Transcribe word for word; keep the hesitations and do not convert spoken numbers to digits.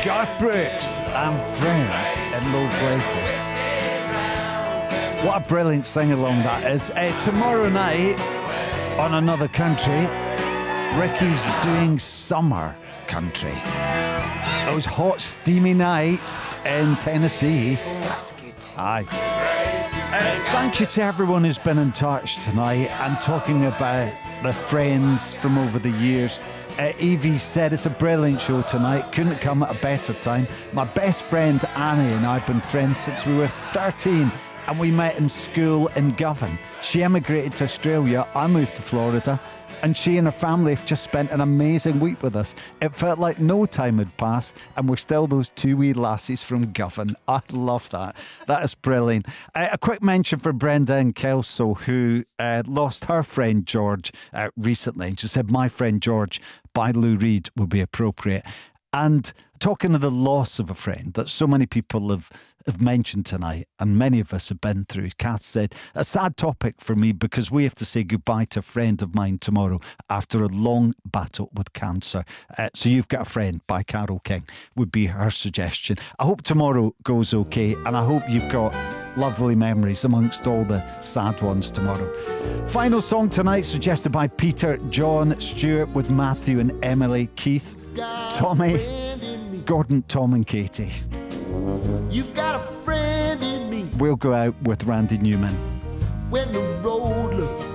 Garth Brooks and Friends in Low Places. What a brilliant sing-along that is. Uh, tomorrow night on Another Country, Ricky's doing Summer Country. Those hot, steamy nights in Tennessee. That's good. Aye. Uh, thank you to everyone who's been in touch tonight and talking about the friends from over the years. Uh, Evie said it's a brilliant show tonight. Couldn't come at a better time. My best friend Annie and I have been friends since we were thirteen and we met in school in Govan. She emigrated to Australia, I moved to Florida, and she and her family have just spent an amazing week with us. It felt like no time had passed, and we're still those two wee lassies from Govan. I love that. That is brilliant. Uh, a quick mention for Brenda in Kelso, who uh, lost her friend George uh, recently. She said, "My friend George" by Lou Reed would be appropriate. And talking of the loss of a friend that so many people have, have mentioned tonight, and many of us have been through, Kath said, a sad topic for me because we have to say goodbye to a friend of mine tomorrow after a long battle with cancer. Uh, so You've Got a Friend by Carole King would be her suggestion. I hope tomorrow goes okay, and I hope you've got lovely memories amongst all the sad ones tomorrow. Final song tonight suggested by Peter John Stewart with Matthew and Emily Keith. Tommy, Gordon, Tom and Katie. You've got a friend in me. We'll go out with Randy Newman. When the road looks